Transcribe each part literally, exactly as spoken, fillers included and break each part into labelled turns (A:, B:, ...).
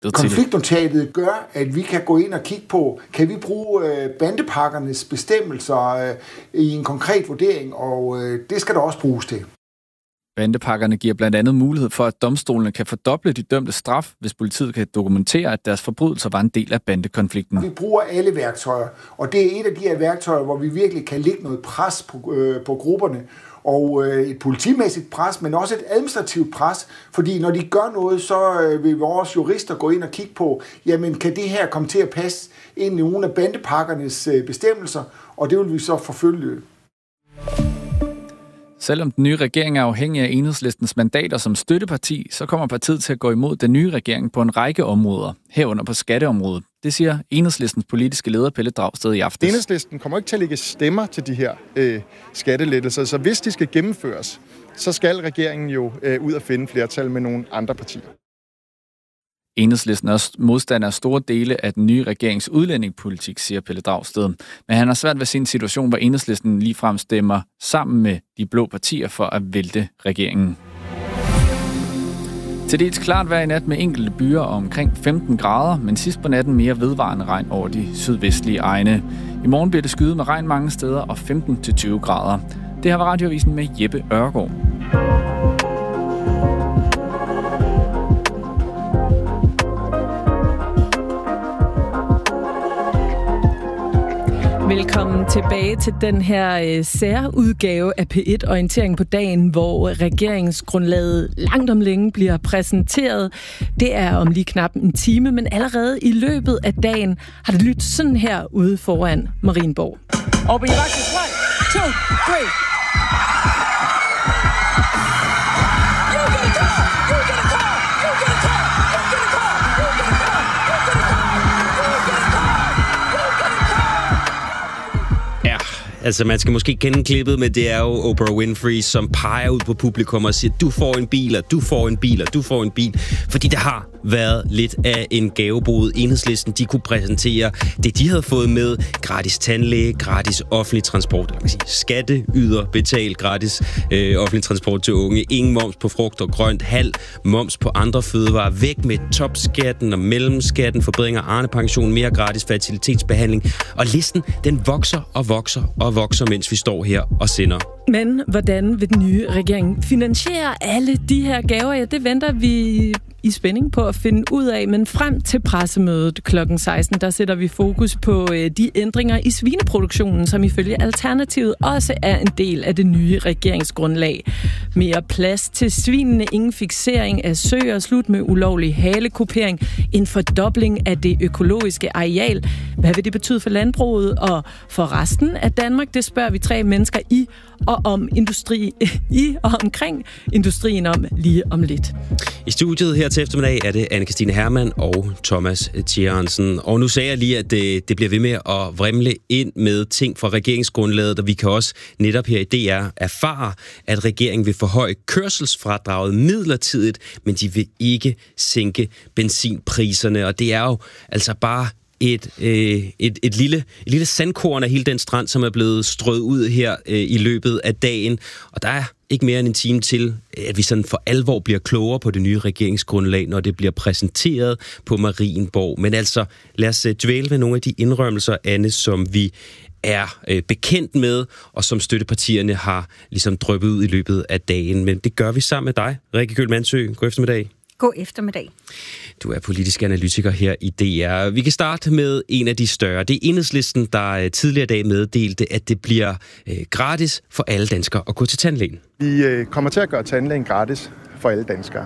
A: Konfliktnotatet gør, at vi kan gå ind og kigge på, kan vi bruge øh, bandepakkernes bestemmelser øh, i en konkret vurdering, og øh, det skal der også bruges til.
B: Bandepakkerne giver blandt andet mulighed for, at domstolene kan fordoble de dømte straf, hvis politiet kan dokumentere, at deres forbrydelser var en del af bandekonflikten.
A: Vi bruger alle værktøjer, og det er et af de her værktøjer, hvor vi virkelig kan lægge noget pres på, øh, på grupperne, og øh, et politimæssigt pres, men også et administrativt pres, fordi når de gør noget, så øh, vil vores jurister gå ind og kigge på, jamen kan det her komme til at passe ind i nogle af bandepakkernes øh, bestemmelser, og det vil vi så forfølge.
B: Selvom den nye regering er afhængig af Enhedslistens mandater som støtteparti, så kommer partiet til at gå imod den nye regering på en række områder, herunder på skatteområdet. Det siger Enhedslistens politiske leder Pelle Dragsted i aftes.
C: Enhedslisten kommer ikke til at lægge stemmer til de her øh, skattelettelser, så hvis de skal gennemføres, så skal regeringen jo øh, ud og finde flertal med nogle andre partier.
B: Enhedslisten er modstander af store dele af den nye regerings udlændingepolitik, siger Pelle Dragsted. Men han har svært ved sin situation, hvor Enhedslisten ligefrem stemmer sammen med de blå partier for at vælte regeringen. Til dels klart vejr i nat med enkelte byer og omkring femten grader, men sidst på natten mere vedvarende regn over de sydvestlige egne. I morgen bliver det skyet med regn mange steder og femten til tyve grader. Det her var Radioavisen med Jeppe Ørgaard.
D: Velkommen tilbage til den her øh, særudgave af P et Orientering på dagen, hvor regeringsgrundlaget langt om længe bliver præsenteret. Det er om lige knap en time, men allerede i løbet af dagen har det lyttet sådan her ude foran Marienborg.
E: Open your boxes. One, two, three. You get a call. You get a call. You get a call. You get a call. You get a call. You get a call. You get a call. You get a call.
F: Ja, altså man skal måske kende klippet, men det er jo Oprah Winfrey, som peger ud på publikum og siger, du får en bil, og du får en bil, og du får en bil. Fordi det har været lidt af en gavebod. Enhedslisten, de kunne præsentere det, de havde fået med. Gratis tandlæge, gratis offentlig transport, eller man kan sige, skatteyder betalt gratis øh, offentlig transport til unge. Ingen moms på frugt og grønt, halv moms på andre fødevarer. Væk med topskatten og mellemskatten, forbedringer af Arnepension, mere gratis fertilitetsbehandling. Og listen, den vokser og vokser og vokser, mens vi står her og sender.
D: Men hvordan vil den nye regering finansiere alle de her gaver? Ja, det venter vi i spænding på at finde ud af, men frem til pressemødet klokken seksten, der sætter vi fokus på de ændringer i svineproduktionen, som ifølge Alternativet også er en del af det nye regeringsgrundlag. Mere plads til svinene, ingen fiksering af søer, slut med ulovlig halekupering, en fordobling af det økologiske areal. Hvad vil det betyde for landbruget og for resten af Danmark? Det spørger vi tre mennesker i og om industri, i og omkring industrien om lige om lidt.
F: I studiet her til eftermiddag er det Anne-Kristine Hermann og Thomas Tjernsen. Og nu sagde jeg lige, at det, det bliver ved med at vrimle ind med ting fra regeringsgrundlaget, og vi kan også netop her i D R erfare, at regeringen vil forhøje kørselsfradraget midlertidigt, men de vil ikke sænke benzinpriserne. Og det er jo altså bare Et, øh, et, et, lille, et lille sandkorn af hele den strand, som er blevet strøget ud her øh, i løbet af dagen. Og der er ikke mere end en time til, at vi sådan for alvor bliver klogere på det nye regeringsgrundlag, når det bliver præsenteret på Marienborg. Men altså, lad os øh, dvæle ved nogle af de indrømmelser, Anne, som vi er øh, bekendt med, og som støttepartierne har ligesom dryppet ud i løbet af dagen. Men det gør vi sammen med dig, Rikke Kjøl Mansø. God eftermiddag.
G: God eftermiddag.
F: Du er politisk analytiker her i D R. Vi kan starte med en af de større. Det er Enhedslisten, der tidligere i dag meddelte, at det bliver øh, gratis for alle danskere at gå til tandlægen.
C: Vi øh, kommer til at gøre tandlægen gratis for alle danskere.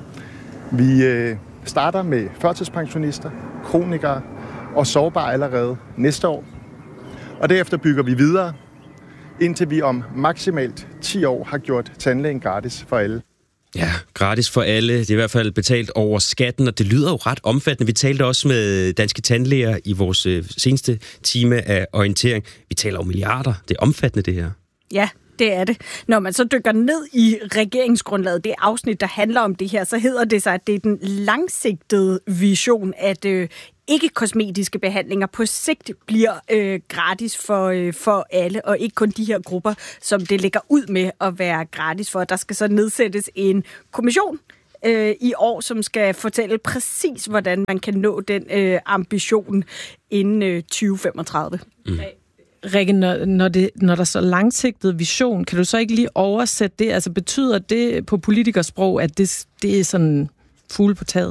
C: Vi øh, starter med førtidspensionister, kronikere og sårbare allerede næste år. Og derefter bygger vi videre, indtil vi om maksimalt ti år har gjort tandlægen gratis for alle.
F: Ja, gratis for alle. Det er i hvert fald betalt over skatten, og det lyder jo ret omfattende. Vi talte også med Danske Tandlæger i vores øh, seneste time af orientering. Vi taler om milliarder. Det er omfattende, det her.
G: Ja, det er det. Når man så dykker ned i regeringsgrundlaget, det afsnit, der handler om det her, så hedder det sig, at det er den langsigtede vision, at øh, ikke-kosmetiske behandlinger på sigt bliver øh, gratis for, øh, for alle, og ikke kun de her grupper, som det ligger ud med at være gratis for. Der skal så nedsættes en kommission, øh, i år, som skal fortælle præcis, hvordan man kan nå den øh, ambition inden øh, tyve femogtredive. Mm.
D: Rikke, når, når, det, når der er så langsigtet vision, kan du så ikke lige oversætte det? Altså betyder det på politikersprog, at det, det er sådan fugle på taget?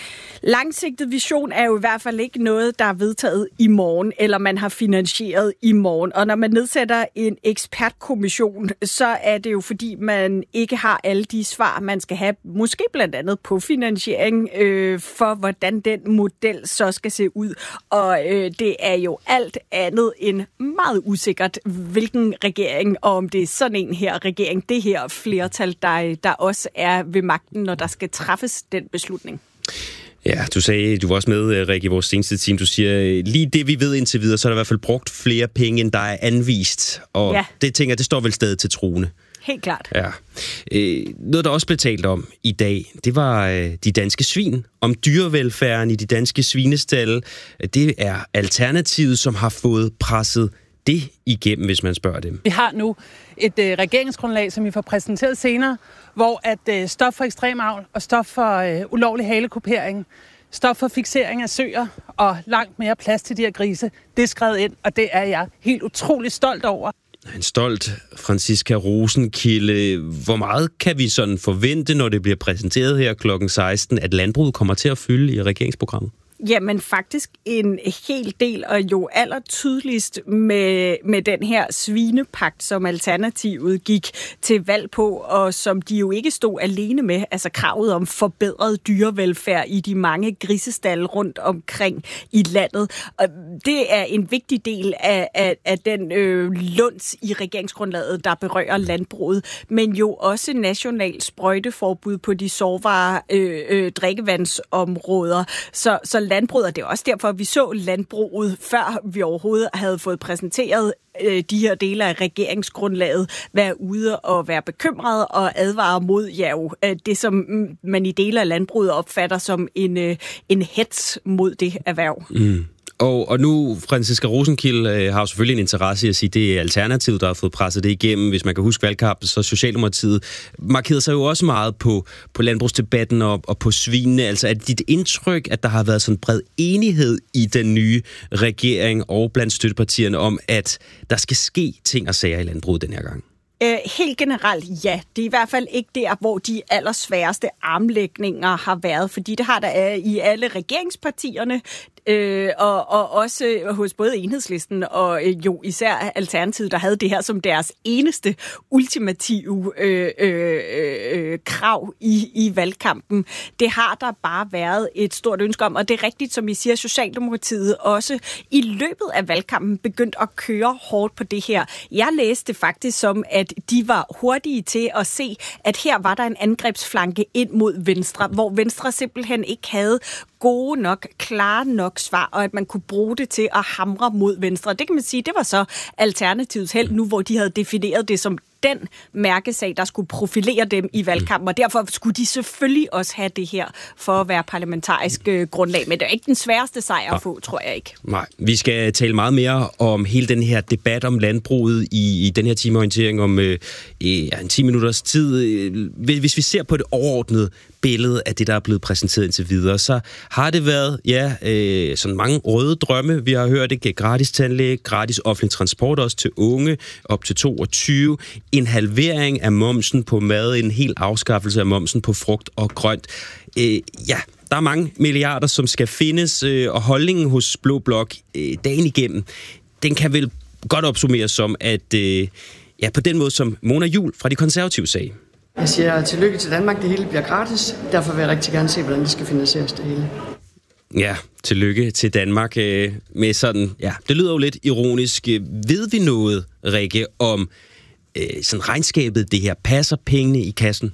G: Langsigtet vision er jo i hvert fald ikke noget, der er vedtaget i morgen, eller man har finansieret i morgen. Og når man nedsætter en ekspertkommission, så er det jo fordi, man ikke har alle de svar, man skal have, måske blandt andet på finansiering, øh, for hvordan den model så skal se ud. Og øh, det er jo alt andet end meget usikkert, hvilken regering, og om det er sådan en her regering, det her flertal, der, der også er ved magten, når der skal træffes den beslutning.
F: Ja, du sagde, du var også med, Rikke, i vores seneste team. Du siger, lige det vi ved indtil videre, så er der i hvert fald brugt flere penge, end der er anvist. Og ja. det tænker jeg, det står vel stadig til truende.
G: Helt klart.
F: Ja. Øh, noget, der også blev talt om i dag, det var øh, de danske svin. Om dyrevelfærden i de danske svinestalde. Det er Alternativet, som har fået presset det igennem, hvis man spørger dem.
H: Vi har nu et øh, regeringsgrundlag, som vi får præsenteret senere, hvor at øh, stop for ekstrem avl og stop for øh, ulovlig halekupering, stop for fiksering af søer og langt mere plads til de her grise, det er skrevet ind, og det er jeg helt utrolig stolt over.
F: En stolt Franciska Rosenkilde. Hvor meget kan vi sådan forvente, når det bliver præsenteret her klokken seksten, at landbruget kommer til at fylde i regeringsprogrammet?
G: Jamen faktisk en hel del, og jo allertydeligst med, med den her svinepagt, som Alternativet gik til valg på, og som de jo ikke stod alene med, altså kravet om forbedret dyrevelfærd i de mange grisestalde rundt omkring i landet. Og det er en vigtig del af, af, af den øh, lunds i regeringsgrundlaget, der berører landbruget, men jo også national sprøjteforbud på de sårbare øh, øh, drikkevandsområder. Så, så landbruget, og det er også derfor, vi så landbruget, før vi overhovedet havde fået præsenteret øh, de her dele af regeringsgrundlaget, være ude og være bekymret og advare mod ja, jo, øh, det, som man i dele af landbruget opfatter som en, øh, en hets mod det erhverv.
F: Mm. Og, og nu, Franciska Rosenkilde øh, har jo selvfølgelig en interesse i at sige, at det er Alternativet, der har fået presset det igennem. Hvis man kan huske valgkampen, så Socialdemokratiet markerede sig jo også meget på, på landbrugsdebatten og, og på svinene. Altså er det dit indtryk, at der har været sådan en bred enighed i den nye regering og blandt støttepartierne om, at der skal ske ting og sager i landbruget den her gang?
G: Øh, helt generelt ja. Det er i hvert fald ikke der, hvor de allersværeste armlægninger har været, fordi det har der i alle regeringspartierne, øh, og, og også hos både Enhedslisten og øh, jo især Alternativet, der havde det her som deres eneste ultimative øh, øh, øh, krav i, i valgkampen. Det har der bare været et stort ønske om, og det er rigtigt, som I siger, Socialdemokratiet også i løbet af valgkampen begyndt at køre hårdt på det her. Jeg læste faktisk som, at de var hurtige til at se, at her var der en angrebsflanke ind mod Venstre, hvor Venstre simpelthen ikke havde gode nok, klare nok svar, og at man kunne bruge det til at hamre mod Venstre. Det kan man sige, det var så Alternativets held nu, hvor de havde defineret det som den mærkesag, der skulle profilere dem i valgkampen, og derfor skulle de selvfølgelig også have det her for at være parlamentarisk øh, grundlag. Men det er ikke den sværeste sejr at få, tror jeg ikke.
F: Nej, vi skal tale meget mere om hele den her debat om landbruget i, i den her timeorientering om øh, ja, en ti minutters tid. Hvis vi ser på det overordnede billede af det, der er blevet præsenteret indtil videre, så har det været, ja, øh, sådan mange røde drømme. Vi har hørt det, gratis tandlæge, gratis offentlig transport også til unge, op til toogtyve, en halvering af momsen på mad, en hel afskaffelse af momsen på frugt og grønt. Øh, ja, der er mange milliarder, som skal findes, øh, og holdningen hos Blå Blok øh, dagen igennem, den kan vel godt opsummeres som, at øh, ja, på den måde, som Mona Juul fra De Konservative sagde.
I: Jeg siger tillykke til Danmark, det hele bliver gratis. Derfor vil jeg rigtig gerne se, hvordan det skal finansieres det hele.
F: Ja, tillykke til Danmark øh, med sådan, ja, det lyder jo lidt ironisk. Ved vi noget, Rikke, om øh, sådan regnskabet, det her, passer pengene i kassen?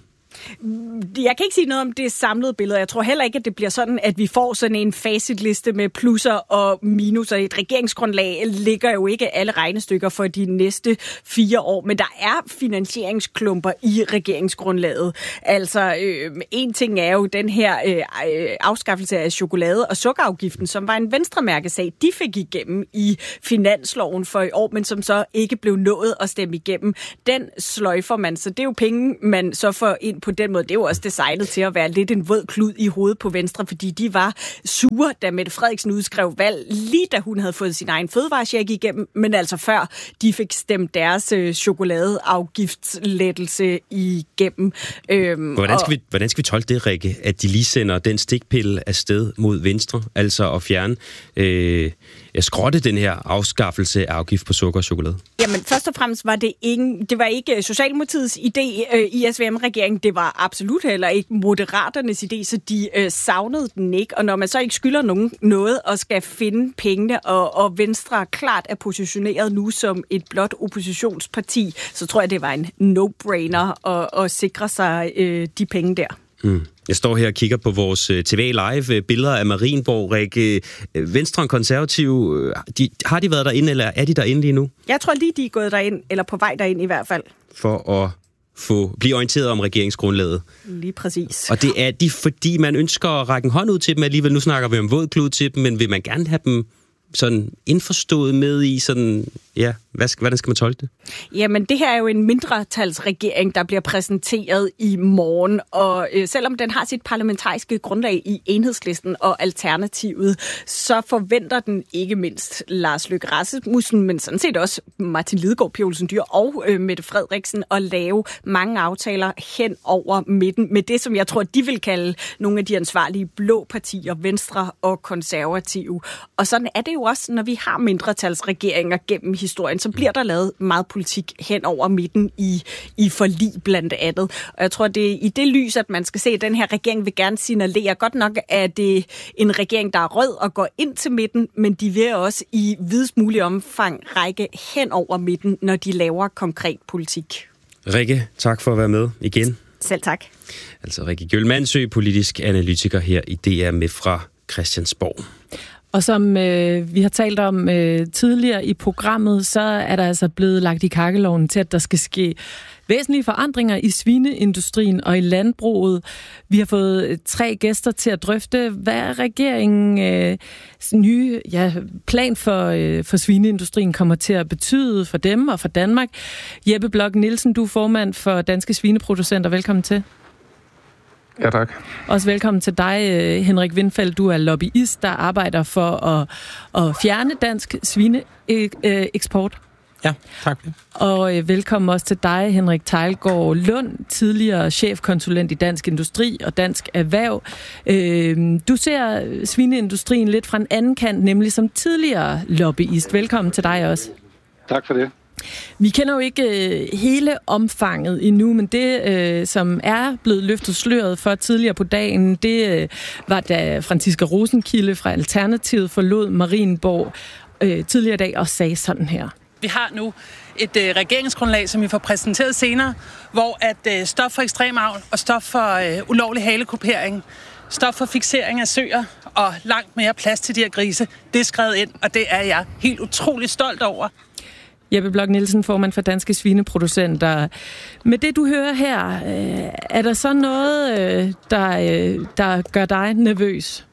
G: Jeg kan ikke sige noget om det samlede billede. Jeg tror heller ikke, at det bliver sådan, at vi får sådan en facitliste med plusser og minuser. Et regeringsgrundlag ligger jo ikke alle regnestykker for de næste fire år, men der er finansieringsklumper i regeringsgrundlaget. Altså, øh, en ting er jo den her øh, afskaffelse af chokolade- og sukkerafgiften, som var en venstremærkesag. De fik igennem i finansloven for i år, men som så ikke blev nået at stemme igennem. Den sløjfer man, så det er jo penge, man så får ind på den måde. Det er jo også designet til at være lidt en våd klud i hovedet på Venstre, fordi de var sure, da Mette Frederiksen udskrev valg, lige da hun havde fået sin egen fødevarecheck igennem, men altså før de fik stemt deres øh, chokoladeafgiftslettelse igennem. Øhm,
F: hvordan, skal
G: og...
F: vi, hvordan skal vi tolke det, Rikke, at de lige sender den stikpille afsted mod Venstre, altså at fjerne, øh, at skrotte den her afskaffelse af afgift på sukker og chokolade?
G: Jamen, først og fremmest var det, ingen, det var ikke Socialdemokratiets idé øh, i S V M-regeringen, det var absolut heller ikke Moderaternes idé, så de øh, savnede den ikke. Og når man så ikke skylder nogen noget og skal finde pengene, og, og Venstre klart er positioneret nu som et blot oppositionsparti, så tror jeg, det var en no-brainer at, at sikre sig øh, de penge der.
F: Mm. Jeg står her og kigger på vores T V Live billeder af Marienborg. Rikke, Venstre og Konservative, de, har de været derinde, eller er de derinde lige nu?
G: Jeg tror lige, de er gået derind, eller på vej derind i hvert fald.
F: For at få, blive orienteret om regeringsgrundlaget.
G: Lige præcis.
F: Og det er de, fordi man ønsker at række en hånd ud til dem alligevel. Nu snakker vi om våd klud til dem, men vil man gerne have dem sådan indforstået med i sådan, ja, hvad, hvordan skal man tolke det?
G: Jamen, det her er jo en mindretalsregering, der bliver præsenteret i morgen, og øh, selvom den har sit parlamentariske grundlag i Enhedslisten og Alternativet, så forventer den ikke mindst Lars Løkke Rasmussen, men sådan set også Martin Lidegaard, Pia Olsen Dyhr og øh, Mette Frederiksen at lave mange aftaler hen over midten med det, som jeg tror, de vil kalde nogle af de ansvarlige blå partier, Venstre og Konservative. Og sådan er det jo også, når vi har mindretalsregeringer gennem historien, så bliver der lavet meget politik hen over midten i, i forlig blandt andet. Og jeg tror, det er i det lys, at man skal se, at den her regering vil gerne signalere godt nok, at det er en regering, der er rød og går ind til midten, men de vil også i videst mulig omfang række hen over midten, når de laver konkret politik.
F: Rikke, tak for at være med igen.
G: Selv tak.
F: Altså Rikke Gjølmandsø, politisk analytiker her i D R med fra Christiansborg.
D: Og som øh, vi har talt om øh, tidligere i programmet, så er der altså blevet lagt i kakkelovnen til, at der skal ske væsentlige forandringer i svineindustrien og i landbruget. Vi har fået tre gæster til at drøfte, hvad er regeringens øh, nye ja, plan for, øh, for svineindustrien kommer til at betyde for dem og for Danmark. Jeppe Bloch Nielsen, du er formand for Danske Svineproducenter. Velkommen til.
J: Ja, tak.
D: Også velkommen til dig, Henrik Windfeldt. Du er lobbyist, der arbejder for at, at fjerne dansk svineeksport.
J: Ja, tak.
D: Og velkommen også til dig, Henrik Teilgaard Lund, tidligere chefkonsulent i Dansk Industri og Dansk Erhverv. Du ser svineindustrien lidt fra en anden kant, nemlig som tidligere lobbyist. Velkommen til dig også.
J: Tak for det.
D: Vi kender jo ikke øh, hele omfanget endnu, men det, øh, som er blevet løftet sløret for tidligere på dagen, det øh, var da Franciska Rosenkilde fra Alternativet forlod Marienborg øh, tidligere i dag og sagde sådan her.
H: Vi har nu et øh, regeringsgrundlag, som vi får præsenteret senere, hvor at øh, stop for ekstrem avl og stop for øh, ulovlig halekupering, stop for fiksering af søer og langt mere plads til de her grise, det er skrevet ind, og det er jeg helt utrolig stolt over.
D: Jeppe Bloch Nielsen, formand for Danske Svineproducenter. Med det, du hører her, er der så noget, der, der gør dig nervøs?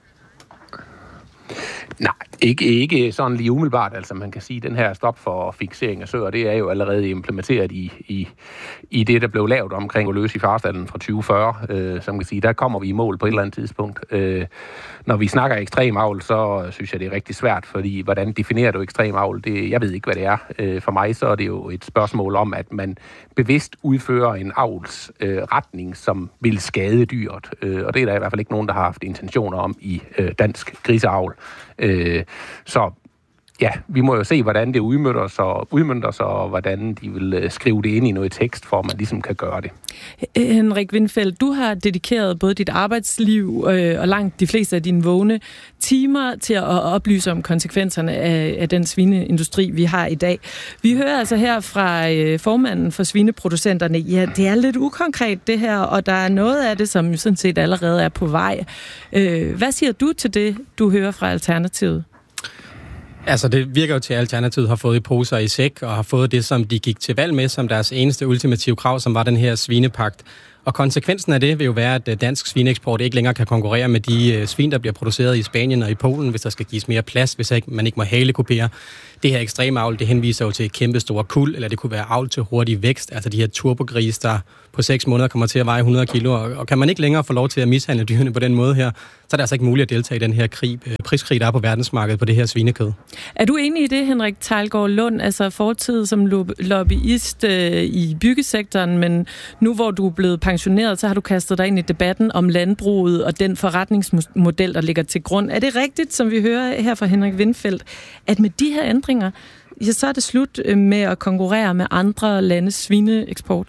J: Nej, ikke, ikke sådan lige umiddelbart. Altså man kan sige, at den her stop for fiksering af søer, det er jo allerede implementeret i, i, i det, der blev lavet omkring at løse i farestallen fra tyve fyrre. Øh, som kan sige, der kommer vi i mål på et eller andet tidspunkt. Øh, når vi snakker ekstrem avl, så synes jeg, det er rigtig svært, fordi hvordan definerer du ekstrem avl? Det, jeg ved ikke, hvad det er. Øh, for mig så er det jo et spørgsmål om, at man bevidst udfører en avlsretning, øh, som vil skade dyret. Øh, og det er der i hvert fald ikke nogen, der har haft intentioner om i øh, dansk griseavl. Øh, så ja, vi må jo se, hvordan det udmønter sig, udmønter sig, og hvordan de vil skrive det ind i noget tekst, for at man ligesom kan gøre det.
D: Henrik Windfeldt, du har dedikeret både dit arbejdsliv øh, og langt de fleste af dine vågne timer til at oplyse om konsekvenserne af, af den svineindustri, vi har i dag. Vi hører altså her fra øh, formanden for svineproducenterne, ja, det er lidt ukonkret det her, og der er noget af det, som sådan set allerede er på vej. Øh, hvad siger du til det, du hører fra Alternativet?
K: Altså, det virker jo til, at Alternativet har fået i poser i sæk, og har fået det, som de gik til valg med, som deres eneste ultimative krav, som var den her svinepagt. Og konsekvensen af det vil jo være, at dansk svineeksport ikke længere kan konkurrere med de svin, der bliver produceret i Spanien og i Polen, hvis der skal gives mere plads, hvis man ikke må halekupere. Det her ekstreme avl, det henviser jo til kæmpe store kuld, eller det kunne være avl til hurtig vækst, altså de her turbogris, der på seks måneder kommer til at veje hundrede kilo, og kan man ikke længere få lov til at mishandle dyrene på den måde her, så er det altså ikke muligt at deltage i den her krig, priskrig, der er på verdensmarkedet på det her svinekød.
D: Er du enig i det, Henrik Theilgaard Lund, altså fortid som lobbyist øh, i byggesektoren, men nu hvor du er blevet pensioneret, så har du kastet dig ind i debatten om landbruget og den forretningsmodel, der ligger til grund. Er det rigtigt, som vi hører her fra Henrik Windfeldt, at med de her ændringer, ja, så er det slut med at konkurrere med andre landes svineeksport?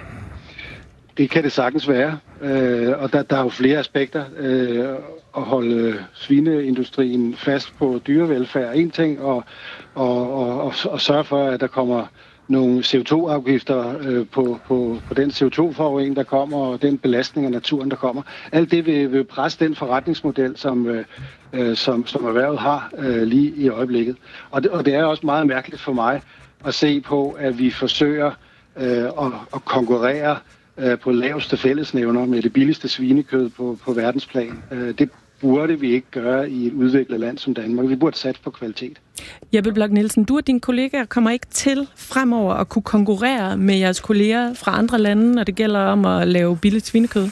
L: Det kan det sagtens være, øh, og der, der er jo flere aspekter. Øh, at holde svineindustrien fast på dyrevelfærd en ting, og, og, og, og, og sørge for, at der kommer nogle C O to afgifter øh, på, på, på den C O to forurening, der kommer, og den belastning af naturen, der kommer. Alt det vil, vil presse den forretningsmodel, som, øh, som, som erhvervet har øh, lige i øjeblikket. Og det, og det er også meget mærkeligt for mig at se på, at vi forsøger øh, at, at konkurrere øh, på laveste fællesnævner med det billigste svinekød på, på verdensplan. Øh, det burde vi ikke gøre i et udviklet land som Danmark. Vi burde satse på kvalitet.
D: Jeppe Bloch Nielsen, du og dine kollegaer kommer ikke til fremover at kunne konkurrere med jeres kolleger fra andre lande, når det gælder om at lave billigt svinekød?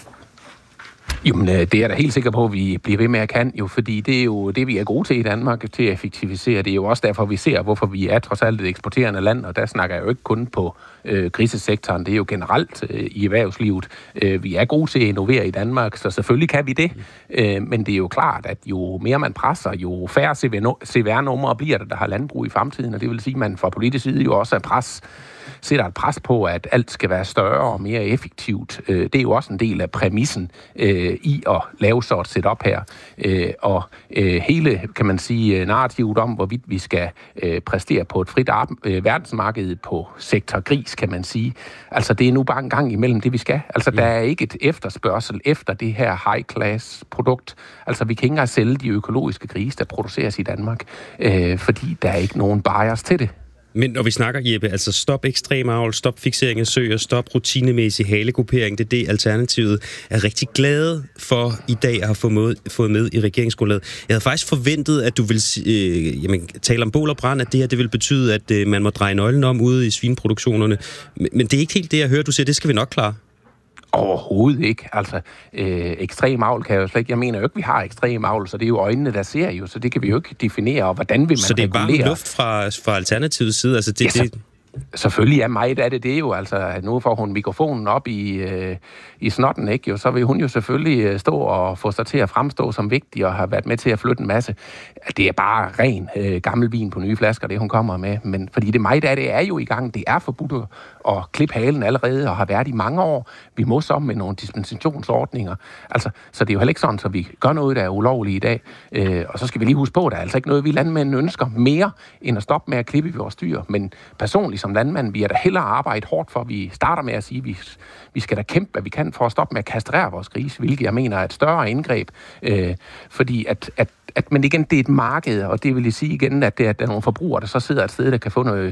J: Jamen, det er jeg da helt sikker på, at vi bliver ved med at kan, jo, fordi det er jo det, vi er gode til i Danmark, til at effektivisere. Det er jo også derfor, vi ser, hvorfor vi er trods alt et eksporterende land, og der snakker jeg jo ikke kun på øh, grisesektoren, det er jo generelt øh, i erhvervslivet. Øh, vi er gode til at innovere i Danmark, så selvfølgelig kan vi det, øh, men det er jo klart, at jo mere man presser, jo færre C V R-numre bliver der, der har landbrug i fremtiden, og det vil sige, at man fra politisk side jo også er pres sætter et pres på, at alt skal være større og mere effektivt. Det er jo også en del af præmissen øh, i at lave så et setup her. Øh, og øh, hele, kan man sige, narrativet om, hvorvidt vi skal øh, præstere på et frit øh, verdensmarked på sektor gris, kan man sige. Altså, det er nu bare en gang imellem det, vi skal. Altså, der er ikke et efterspørgsel efter det her high-class produkt. Altså, vi kan ikke engang sælge de økologiske grise, der produceres i Danmark, øh, fordi der er ikke nogen buyers til det.
F: Men når vi snakker, Jeppe, altså stop ekstrem avl, stop fiksering af søer, stop rutinemæssig halekupering, det er det, Alternativet er rigtig glade for i dag at have fået med, fået med i regeringsgrundlaget. Jeg havde faktisk forventet, at du ville øh, jamen, tale om bål og brand, at det her det vil betyde, at øh, man må dreje nøglen om ude i svineproduktionerne. Men, men det er ikke helt det, jeg hører. Du siger, det skal vi nok klare.
J: Overhovedet ikke. Altså, øh, ekstrem avl kan jeg jo slet ikke... Jeg mener jo ikke, vi har ekstrem avl, så det er jo øjnene, der ser jo, så det kan vi jo ikke definere, og hvordan vil man
F: så det er
J: regulere?
F: bare luft fra, fra Alternativets side? Altså, det,
J: ja,
F: det...
J: Selvfølgelig er meget af det, det er jo altså, at nu får hun mikrofonen op i, øh, i snotten, ikke? Jo, så vil hun jo selvfølgelig stå og få sig til at fremstå som vigtig og have været med til at flytte en masse. Det er bare ren øh, gammel vin på nye flasker, det hun kommer med. Men fordi det meget af det er jo i gang, det er forbudt at klippe halen allerede og har været i mange år. Vi må så med nogle dispensationsordninger. Altså, så det er jo heller ikke sådan, så vi gør noget, der er ulovligt i dag. Øh, og så skal vi lige huske på, at der er altså ikke noget, vi landmænd ønsker mere, end at stoppe med at klippe i vores dyr. Men personligt som landmand, vi er da hellere arbejde hårdt for. Vi starter med at sige, at vi, vi skal da kæmpe, hvad vi kan for at stoppe med at kastrere vores grise, hvilket jeg mener er et større indgreb. Øh, fordi at, at, at, men igen, det er et marked, og det vil sige igen, at, det, at der er nogle forbrugere, der så sidder et sted, der kan få noget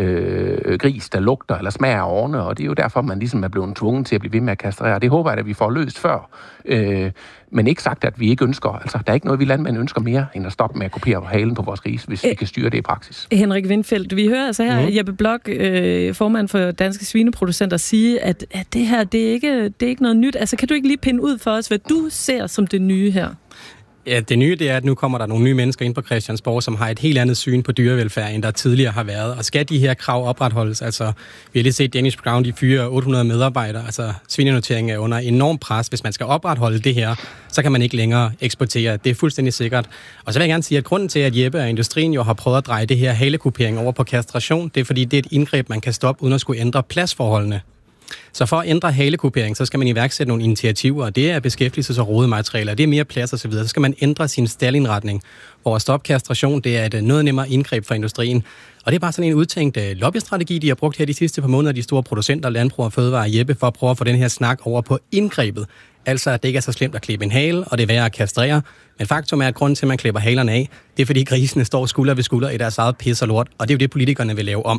J: øh, gris, der lugter eller smager af årene, og det er jo derfor, man ligesom er blevet tvunget til at blive ved med at kastrere. Det håber jeg, at vi får løst før. Øh, men ikke sagt, at vi ikke ønsker, altså der er ikke noget, vi landmænd ønsker mere, end at stoppe med at kopiere halen på vores grise, hvis Æ, vi kan styre det i praksis.
D: Henrik Windfeldt, vi hører altså her mm. Jeppe Bloch, øh, formand for Danske Svineproducenter, sige, at, at det her, det er, ikke, det er ikke noget nyt. Altså kan du ikke lige pinde ud for os, hvad du ser som det nye her?
K: Ja, det nye det er, at nu kommer der nogle nye mennesker ind på Christiansborg, som har et helt andet syn på dyrevelfærd, end der tidligere har været. Og skal de her krav opretholdes? Altså, vi har lige set Danish Crown, de fyrer otte hundrede medarbejdere. Altså, svinenoteringen er under enorm pres. Hvis man skal opretholde det her, så kan man ikke længere eksportere. Det er fuldstændig sikkert. Og så vil jeg gerne sige, at grunden til, at Jeppe og industrien jo har prøvet at dreje det her halekupering over på kastration, det er fordi, det er et indgreb, man kan stoppe, uden at skulle ændre pladsforholdene. Så for at ændre halekupering, så skal man iværksætte nogle initiativer, og det er beskæftigelses- og rodematerialer, det er mere plads osv. Så skal man ændre sin staldindretning, hvor at stoppe kastration, det er et noget nemmere indgreb for industrien. Og det er bare sådan en udtænkt lobbystrategi, de har brugt her de sidste par måneder, de store producenter, Landbrug og Fødevare og Jeppe, for at prøve at få den her snak over på indgrebet. Altså, at det ikke er så slemt at klippe en hale, og det er værre at kastrere. Men faktum er, at grunden til, at man klipper halerne af, det er fordi grisene står skulder ved skulder i deres eget pis og lort, og det er jo det, politikerne vil lave om.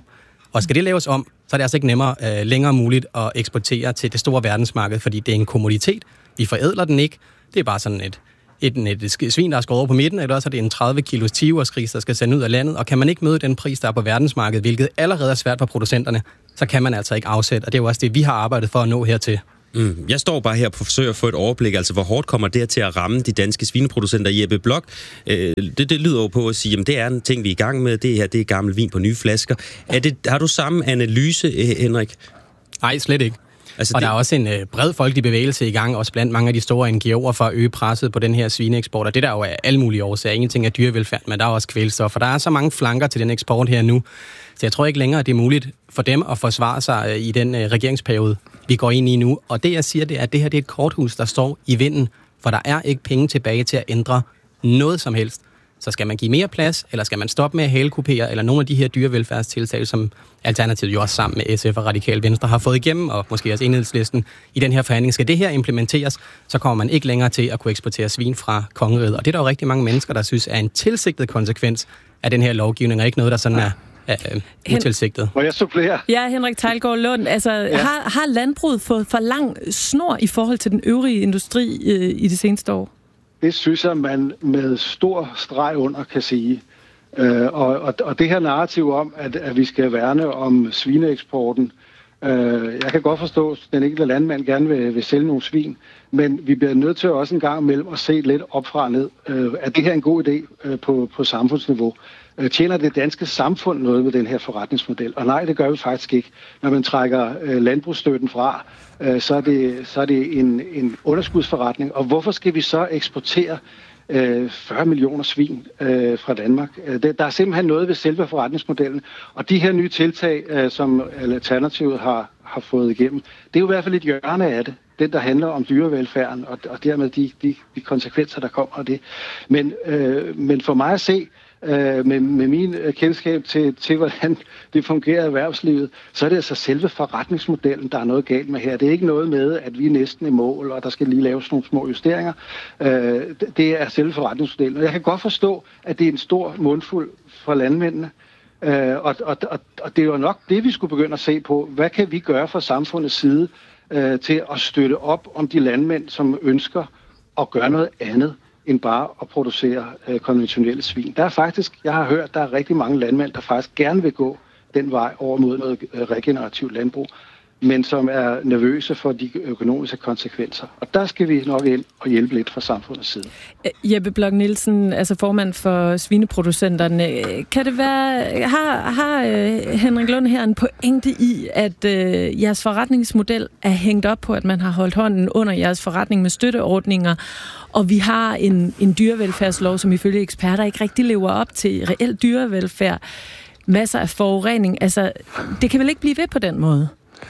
K: Og skal det laves om, så er det altså ikke nemmere øh, længere muligt at eksportere til det store verdensmarked, fordi det er en kommoditet. Vi forædler den ikke. Det er bare sådan et, et, et, et svin, der er skåret over på midten, eller også er det en tredive kilos tigersgris, der skal sende ud af landet. Og kan man ikke møde den pris, der er på verdensmarkedet, hvilket allerede er svært for producenterne, så kan man altså ikke afsætte. Og det er jo også det, vi har arbejdet for at nå hertil.
F: Mm. Jeg står bare her og forsøger at få et overblik, altså hvor hårdt kommer det til at ramme de danske svineproducenter. Jeppe Bloch, øh, det, det lyder jo på at sige, at det er en ting, vi er i gang med, det her det er gammel vin på nye flasker. Er det, har du samme analyse, Henrik?
K: Nej, slet ikke.
F: Altså,
K: og
F: det...
K: der er også en øh, bred folkelig bevægelse i gang, også blandt mange af de store N G O'er for at øge presset på den her svineeksport. Og det der jo er alle mulige årsager. Ingenting er dyrevelfærd, men der er også kvælstof. For der er så mange flanker til den eksport her nu. Så jeg tror ikke længere, at det er muligt for dem at forsvare sig øh, i den øh, regeringsperiode, vi går ind i nu. Og det jeg siger, det er, at det her det er et korthus, der står i vinden. For der er ikke penge tilbage til at ændre noget som helst. Så skal man give mere plads, eller skal man stoppe med at hælekupere, eller nogle af de her dyrevelfærdstiltag, som Alternativet jo også sammen med S F og Radikale Venstre har fået igennem, og måske også Enhedslisten i den her forhandling. Skal det her implementeres, så kommer man ikke længere til at kunne eksportere svin fra kongeriget. Og det er der jo rigtig mange mennesker, der synes er en tilsigtet konsekvens af den her lovgivning, og ikke noget, der sådan er øh, utilsigtet.
L: Må jeg supplere?
D: Ja, Henrik Theilgaard Lund. Altså, ja. har, har landbruget fået for lang snor i forhold til den øvrige industri øh, i det seneste år?
L: Det synes jeg, man med stor streg under kan sige. Øh, og, og, og det her narrativ om, at, at vi skal værne om svineeksporten, øh, jeg kan godt forstå, at den enkelte landmand gerne vil, vil sælge nogle svin, men vi bliver nødt til også en gang imellem at se lidt op fra og ned. Øh, er det her en god idé øh, på, på samfundsniveau? Øh, tjener det danske samfund noget med den her forretningsmodel? Og nej, det gør vi faktisk ikke. Når man trækker øh, landbrugsstøtten fra, så er det, så er det en, en underskudsforretning. Og hvorfor skal vi så eksportere øh, fyrre millioner svin øh, fra Danmark? Det, der er simpelthen noget ved selve forretningsmodellen. Og de her nye tiltag, øh, som Alternativet har, har fået igennem, det er jo i hvert fald et hjørne af det. Den, der handler om dyrevelfærden, og, og dermed de, de, de konsekvenser, der kommer af det. Men, øh, men for mig at se, Øh, med, med min kendskab til, til, hvordan det fungerer i erhvervslivet, så er det altså selve forretningsmodellen, der er noget galt med her. Det er ikke noget med, at vi er næsten i mål, og der skal lige laves nogle små justeringer. Øh, det er selve forretningsmodellen. Og jeg kan godt forstå, at det er en stor mundfuld for landmændene. Øh, og, og, og, og det er jo nok det, vi skulle begynde at se på. Hvad kan vi gøre fra samfundets side øh, til at støtte op om de landmænd, som ønsker at gøre noget andet end bare at producere øh, konventionelle svin. Der er faktisk, jeg har hørt, der er rigtig mange landmænd, der faktisk gerne vil gå den vej over mod noget øh, regenerativt landbrug, men som er nervøse for de økonomiske konsekvenser. Og der skal vi nok ind og hjælpe lidt fra samfundets side.
D: Jeppe Bloch Nielsen, altså formand for svineproducenterne. Kan det være, har, har Henrik Lund her en pointe i, at øh, jeres forretningsmodel er hængt op på, at man har holdt hånden under jeres forretning med støtteordninger, og vi har en, en dyrevelfærdslov, som ifølge eksperter ikke rigtig lever op til reel dyrevelfærd. Masser af forurening. Altså, det kan vel ikke blive ved på den måde?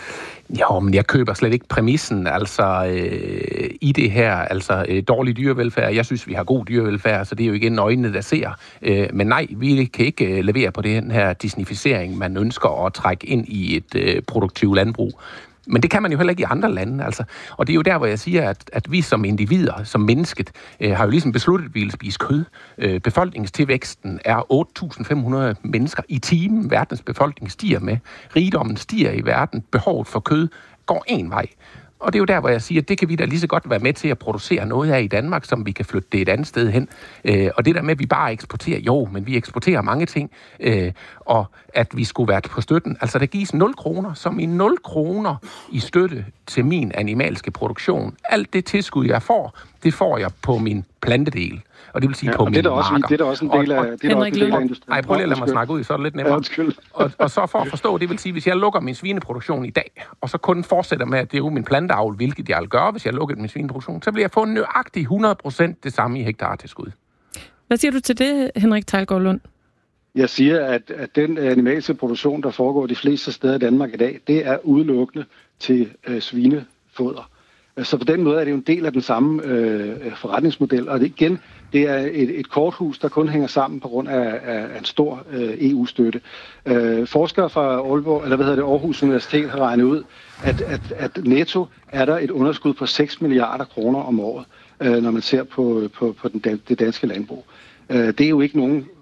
J: Jo, men jeg køber slet ikke præmissen, altså øh, i det her, altså øh, dårlig dyrevelfærd. Jeg synes, vi har god dyrevelfærd, så det er jo igen øjnene, der ser. Øh, men nej, vi kan ikke øh, levere på den her disnificering, man ønsker at trække ind i et øh, produktivt landbrug. Men det kan man jo heller ikke i andre lande, altså. Og det er jo der, hvor jeg siger, at, at vi som individer, som mennesket, øh, har jo ligesom besluttet, at vi vil spise kød. Øh, befolkningstilvæksten er otte tusind fem hundrede mennesker i timen. Verdens befolkning stiger med. Rigdommen stiger i verden. Behovet for kød går en vej. Og det er jo der, hvor jeg siger, at det kan vi da lige så godt være med til at producere noget af i Danmark, som vi kan flytte det et andet sted hen. Øh, og det der med, at vi bare eksporterer, jo, men vi eksporterer mange ting, øh, og at vi skulle være på støtten. Altså, der gives nul kroner, som i nul kroner i støtte til min animalske produktion. Alt det tilskud, jeg får, det får jeg på min plantedel. Og det vil sige ja, på mine marker.
L: Det er da også en del af, det er også en del af industrien.
J: Nej, prøv lige at lade mig snakke ud, så er det lidt nemmere. Ja, og, og så for at forstå, det vil sige, hvis jeg lukker min svineproduktion i dag, og så kun fortsætter med, at det er jo min planteavl, hvilket jeg vil gøre, hvis jeg lukker min svineproduktion, så bliver jeg få nøjagtigt hundrede procent det samme i hektartilskud.
D: Hvad siger du til det, Henrik Theilgaard Lund?
L: Jeg siger, at, at den animalske produktion, der foregår de fleste steder i Danmark i dag, det er udelukkende til øh, svinefoder. Så på den måde er det jo en del af den samme øh, forretningsmodel. Og det, igen, det er et, et korthus, der kun hænger sammen på grund af, af en stor øh, E U-støtte. Øh, forskere fra Aalborg, eller hvad hedder det, Aarhus Universitet har regnet ud, at, at, at netto er der et underskud på seks milliarder kroner om året, øh, når man ser på, på, på den, det danske landbrug. Øh, det er jo ikke nogen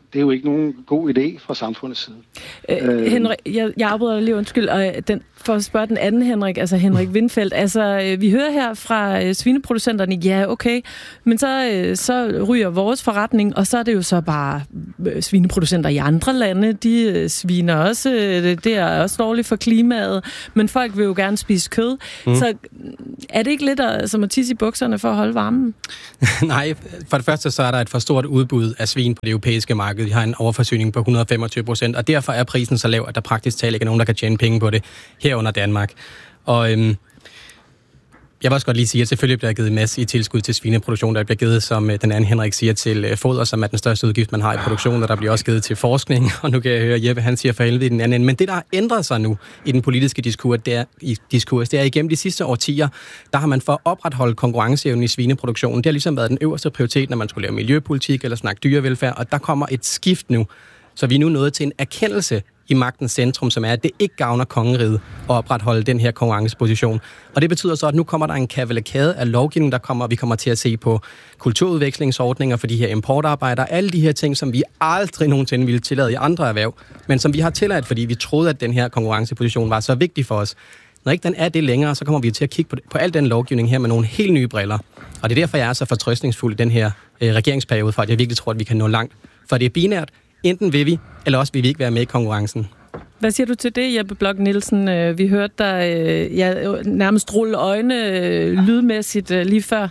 L: det er jo ikke nogen god idé fra samfundets side.
D: Øh, Henrik, jeg, jeg afbryder dig lige, undskyld, og den, for at spørge den anden Henrik, altså Henrik Windfeldt, altså vi hører her fra svineproducenterne, ja okay, men så, så ryger vores forretning, og så er det jo så bare svineproducenter i andre lande, de sviner også, det er også dårligt for klimaet, men folk vil jo gerne spise kød, mm. så er det ikke lidt som at tisse i bukserne for at holde varmen?
K: Nej, for det første så er der et for stort udbud af svin på det europæiske marked. Vi har en overforsyning på et hundrede og femogtyve procent, og derfor er prisen så lav, at der praktisk talt ikke er nogen, der kan tjene penge på det herunder Danmark. Og øhm, jeg vil også godt lige sige, at selvfølgelig bliver givet en masse i tilskud til svineproduktion. Der bliver givet, som den anden Henrik siger, til foder, som er den største udgift, man har i produktionen, og der bliver også givet til forskning. Og nu kan jeg høre Jeppe, han siger for helvede i den anden. Men det, der har ændret sig nu i den politiske diskurs, det er, i diskurs, det er igennem de sidste årtier, der har man for at opretholde konkurrenceevnen i svineproduktionen. Det har ligesom været den øverste prioritet, når man skulle lave miljøpolitik eller snakke dyrevelfærd, og der kommer et skift nu. Så vi er nu nået til en erkendelse i magtens centrum, som er, at det ikke gavner kongeriget at opretholde den her konkurrenceposition. Og det betyder så, at nu kommer der en kavalkade af lovgivning, der kommer, vi kommer til at se på kulturudvekslingsordninger for de her importarbejdere, alle de her ting, som vi aldrig nogensinde ville tillade i andre erhverv, men som vi har tilladt, fordi vi troede, at den her konkurrenceposition var så vigtig for os. Når ikke den er det længere, så kommer vi til at kigge på, på al den lovgivning her med nogle helt nye briller. Og det er derfor, jeg er så fortrøstningsfuld i den her øh, regeringsperiode, for at jeg virkelig tror, at vi kan nå langt. For det er binært. Enten vil vi, eller også vil vi ikke være med i konkurrencen.
D: Hvad siger du til det, Jeppe Bloch Nielsen? Vi hørte dig ja, nærmest rulle øjne lydmæssigt lige før.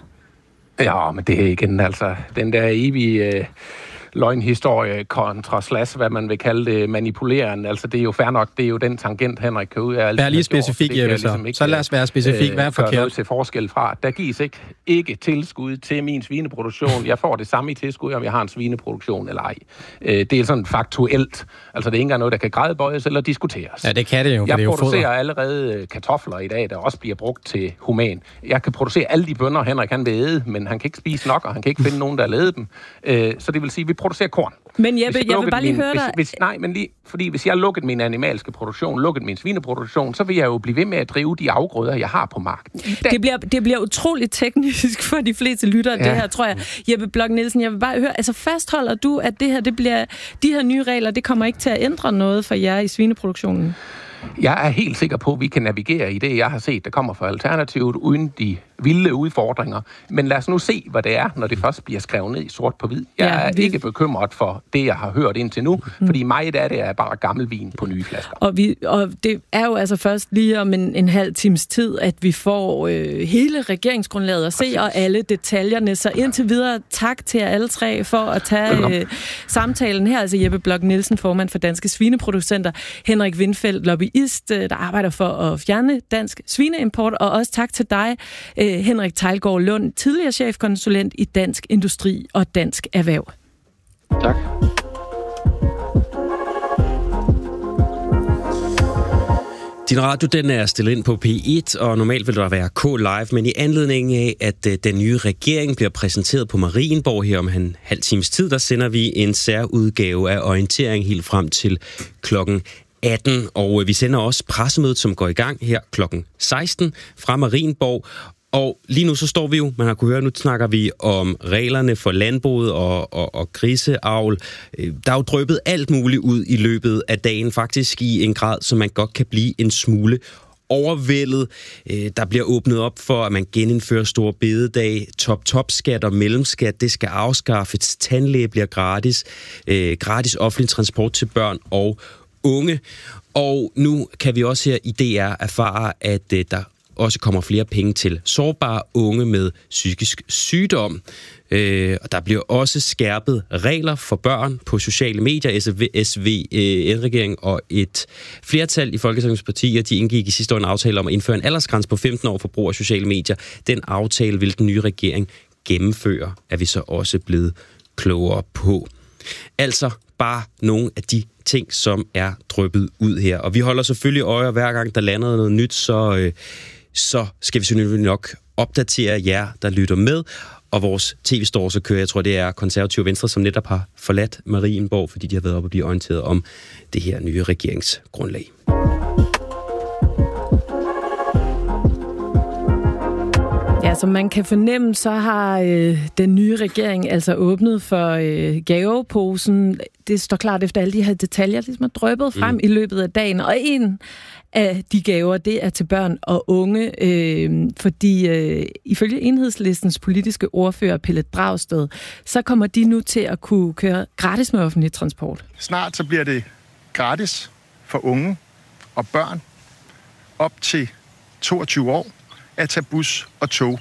J: Ja, men det er igen altså den der evige øh, løgnhistorie kontra slash, hvad man vil kalde det, manipulerende. Altså det er jo fair nok, det er jo den tangent, Henrik kan ud af.
K: Vær lige specifik, Jeppe, ligesom så. Så lad os være specifik. Hvad er forkert?
J: Noget til forskel fra. Der gives ikke, ikke tilskud til min svineproduktion. Jeg får det samme i tilskud, om jeg har en svineproduktion eller ej. Det er sådan faktuelt. Altså det er ikke engang noget, der kan grædebøjes eller diskuteres.
K: Ja, det kan det jo, for
J: jeg
K: det er jo
J: producerer
K: foder.
J: allerede kartofler i dag, der også bliver brugt til human. Jeg kan producere alle de bønner, Henrik han vil æde, men han kan ikke spise nok, og han kan ikke finde nogen, der har dem. Så det vil sige, at vi producerer korn.
D: Men Jeppe, jeg, jeg vil bare lige
J: min,
D: høre dig...
J: Hvis, hvis, nej, men lige, fordi hvis jeg lukkede min animalske produktion, lukkede min svineproduktion, så vil jeg jo blive ved med at drive de afgrøder, jeg har på marken.
D: Det bliver, det bliver utroligt teknisk for de fleste lyttere, ja. Det her, tror jeg. Jeppe Bloch Nielsen, jeg vil bare høre, altså fastholder du, at det her, det bliver, de her nye regler, det kommer ikke til at ændre noget for jer i svineproduktionen?
J: Jeg er helt sikker på, at vi kan navigere i det, jeg har set, der kommer fra Alternativet, uden de vilde udfordringer. Men lad os nu se, hvad det er, når det først bliver skrevet ned i sort på hvid. Jeg ja, er vi... ikke bekymret for det, jeg har hørt indtil nu, mm. fordi mig der det er bare gammel vin på nye flasker.
D: Og, vi, og det er jo altså først lige om en, en halv times tid, at vi får øh, hele regeringsgrundlaget at se, Præcis. Og alle detaljerne. Så indtil videre, tak til jer alle tre for at tage øh, samtalen her. Altså Jeppe Bloch Nielsen, formand for Danske Svineproducenter, Henrik Windfeldt, lobbyist, der arbejder for at fjerne dansk svineimport, og også tak til dig, Henrik Teilgaard Lund, tidligere chefkonsulent i Dansk Industri og Dansk Erhverv.
L: Tak.
F: Din radio, den er stillet ind på P et, og normalt vil der være K Live, men i anledning af, at den nye regering bliver præsenteret på Marienborg her om en halv times tid, der sender vi en særudgave af orientering helt frem til klokken atten, og vi sender også pressemødet, som går i gang her klokken seksten fra Marienborg. Og lige nu så står vi jo, man har kunne høre, nu snakker vi om reglerne for landbruget og, og, og griseavl. Der er jo drøbet alt muligt ud i løbet af dagen, faktisk i en grad, så man godt kan blive en smule overvældet. Der bliver åbnet op for, at man genindfører store bededag, top-top-skat og mellemskat, det skal afskaffes, tandlæge bliver gratis, gratis offentlig transport til børn og unge. Og nu kan vi også her i D R erfare, at der også kommer flere penge til sårbare unge med psykisk sygdom. Øh, og der bliver også skærpet regler for børn på sociale medier. S V N-regeringen og et flertal i Folketingets partier, de indgik i sidste år en aftale om at indføre en aldersgrænse på femten år for brug af sociale medier. Den aftale vil den nye regering gennemføre, er vi så også blevet klogere på. Altså bare nogle af de ting, som er dryppet ud her. Og vi holder selvfølgelig øje, hver gang der lander noget nyt, så, øh, så skal vi selvfølgelig nok opdatere jer, der lytter med. Og vores tv-store, så kører, jeg tror, det er Konservative Venstre, som netop har forladt Marienborg, fordi de har været oppe og blive orienteret om det her nye regeringsgrundlag.
D: Ja, som man kan fornemme, så har øh, den nye regering altså åbnet for øh, gaveposen. Det står klart efter alle de her detaljer, ligesom er drøbet frem mm. i løbet af dagen. Og en af de gaver, det er til børn og unge, øh, fordi øh, ifølge Enhedslistens politiske ordfører Pelle Dragsted, så kommer de nu til at kunne køre gratis med offentlig transport.
C: Snart så bliver det gratis for unge og børn op til toogtyve år at tage bus og tog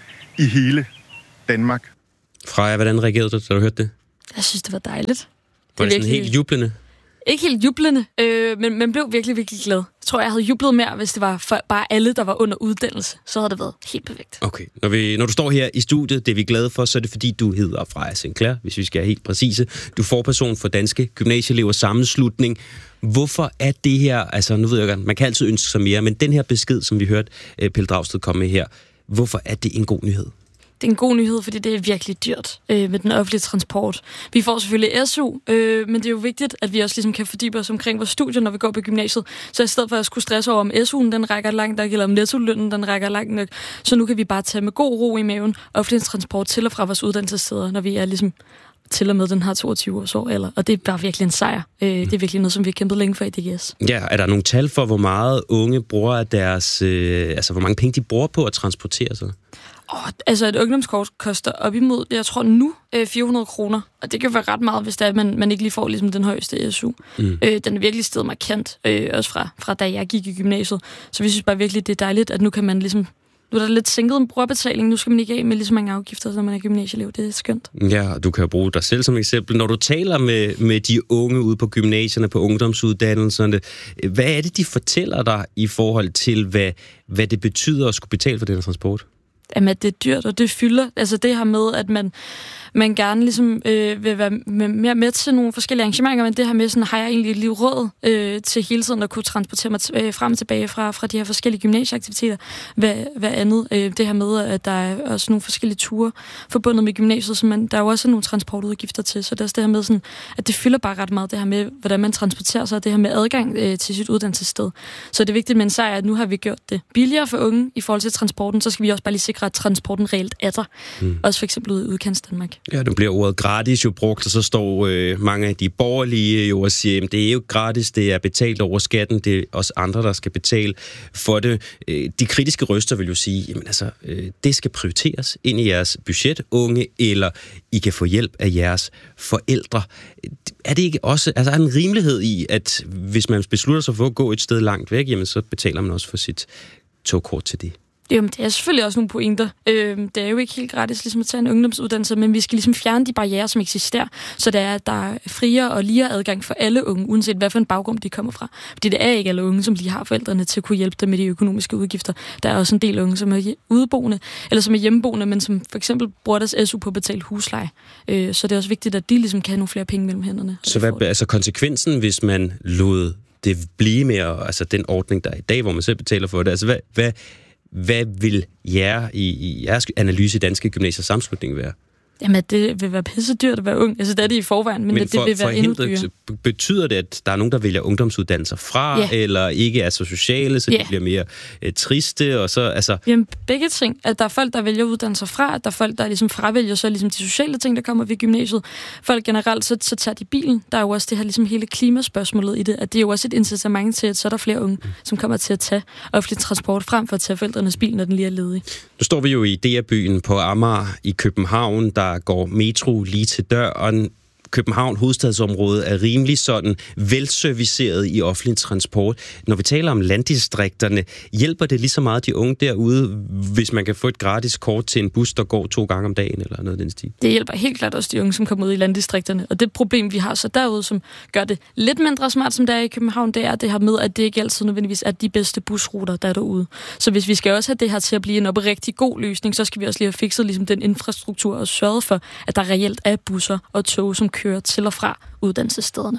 C: i hele Danmark.
F: Freja, hvordan reagerede du, da du hørte det?
M: Jeg synes, det var dejligt.
F: Var det, det sådan virkelig... helt jublende?
M: Ikke helt jublende, øh, men man blev virkelig, virkelig glad. Jeg tror, jeg havde jublet mere, hvis det var for bare alle, der var under uddannelse. Så havde det været helt perfekt.
F: Okay. Når, vi, når du står her i studiet, det er vi glade for, så er det fordi, du hedder Freja Sinclair, hvis vi skal være helt præcise. Du er forperson for Danske Gymnasieelevers Sammenslutning. Hvorfor er det her, altså nu ved jeg godt, man kan altid ønske sig mere, men den her besked, som vi hørte Pelle Dragsted komme med her, hvorfor er det en god nyhed?
M: Det er en god nyhed, fordi det er virkelig dyrt øh, med den offentlige transport. Vi får selvfølgelig S U, øh, men det er jo vigtigt, at vi også ligesom kan fordybe os omkring vores studier, når vi går på gymnasiet. Så i stedet for at skulle stresse over, om S U'en den rækker langt nok, eller om nettolønnen den rækker langt nok, så nu kan vi bare tage med god ro i maven offentlig transport til og fra vores uddannelsessteder, når vi er ligesom til og med den her toogtyve års år alder. Og det er bare virkelig en sejr. Øh, det er virkelig noget, som vi har kæmpet længe for i D G S.
F: Ja, er der nogle tal for, hvor meget unge bruger deres, øh, altså hvor mange penge de bruger på at transportere sig?
M: Oh, altså et ungdomskort koster op imod, jeg tror nu, øh, fire hundrede kroner. Og det kan være ret meget, hvis det er, at man, man ikke lige får ligesom den højeste S U. Mm. Øh, den er virkelig steget markant, øh, også fra, fra da jeg gik i gymnasiet. Så vi synes bare virkelig, det er dejligt, at nu kan man ligesom... Nu er der lidt sænket en brugerbetaling, nu skal man ikke af med lige så mange afgifter, når man er gymnasieelev. Det er skønt.
F: Ja, du kan jo bruge dig selv som eksempel. Når du taler med, med de unge ude på gymnasierne, på ungdomsuddannelserne, hvad er det, de fortæller dig i forhold til, hvad, hvad det betyder at skulle betale for den transport?
M: Jamen, at det er dyrt, og det fylder. Altså det her med, at man, man gerne ligesom øh, vil være med, mere med til nogle forskellige arrangementer, men det her med, sådan, har jeg egentlig lige råd øh, til hele tiden at kunne transportere mig t- øh, frem og tilbage fra, fra de her forskellige gymnasieaktiviteter. Hvad, hvad andet? Øh, det her med, at der er også nogle forskellige ture forbundet med gymnasiet, så man, der er jo også nogle transportudgifter til, så det er også det her med, sådan, at det fylder bare ret meget, det her med, hvordan man transporterer sig, og det her med adgang øh, til sit uddannelsessted. Så det er vigtigt med en sejr, at nu har vi gjort det billigere for unge i forhold til transporten, så skal vi også bare lige sikre, at transporten reelt er der. Mm. Også for eksempel ude i udkants Danmark.
F: Ja, nu bliver ordet gratis jo brugt, og så står øh, mange af de borgerlige jo og siger, at det er jo gratis, det er betalt over skatten, det er også andre, der skal betale for det. Øh, de kritiske røster vil jo sige, jamen altså, øh, det skal prioriteres ind i jeres budget, unge, eller I kan få hjælp af jeres forældre. Er det ikke også, altså er der en rimelighed i, at hvis man beslutter sig for at gå et sted langt væk, jamen så betaler man også for sit togkort til det?
M: Jamen, det er selvfølgelig også nogle pointer. Øh, det er jo ikke helt gratis ligesom at tage en ungdomsuddannelse, men vi skal ligesom fjerne de barrierer, som eksisterer, så det er, at der er friere og ligere adgang for alle unge, uanset hvad for en baggrund de kommer fra. Fordi det er ikke alle unge, som lige har forældrene til at kunne hjælpe dem med de økonomiske udgifter. Der er også en del unge, som er udeboende, eller som er hjemmeboende, men som for eksempel bruger deres S U på at betale husleje. Øh, så det er også vigtigt, at de ligesom kan have nogle flere penge mellem hænderne.
F: Så hvad er altså konsekvensen, hvis man lod det blive mere, altså den ordning, der er i dag, hvor man selv betaler for det? Altså hvad... hvad Hvad vil jer i, i jeres analyse i Danske Gymnasiers Sammenslutning være?
M: Jamen, det vil være pisse dyrt at være ung. Altså, det er det i forvejen, men, men for, det vil være endnu dyrere.
F: Betyder det, at der er nogen, der vælger ungdomsuddannelser fra, ja. Eller ikke er så sociale, så ja. De bliver mere uh, triste, og så, altså...
M: Jamen, begge ting. At der er folk, der vælger uddannelser fra, at der er folk, der ligesom fravælger så ligesom de sociale ting, der kommer ved gymnasiet. Folk generelt, så, så tager de bilen. Der er jo også det her ligesom hele klimaspørgsmålet i det, at det er jo også et incitament til, at så er der flere unge, mm. som kommer til at tage offentlig transport frem for at tage forældrenes bil, når den lige er ledig.
F: Nu står vi jo i D R-byen på Amager i København, der går metro lige til døren. København, hovedstadsområdet, er rimelig sådan velserviceret i offentlig transport. Når vi taler om landdistrikterne, hjælper det lige så meget de unge derude, hvis man kan få et gratis kort til en bus, der går to gange om dagen, eller noget af den stil?
M: Det hjælper helt klart også de unge, som kommer ud i landdistrikterne. Og det problem, vi har så derude, som gør det lidt mindre smart, som der er i København, det er det her med, at det ikke altid nødvendigvis er de bedste busruter, der er derude. Så hvis vi skal også have det her til at blive en oprigtig god løsning, så skal vi også lige have fikset ligesom den infrastruktur og sørget for, at der reelt er busser og tog, som kører til og fra uddannelsesstederne.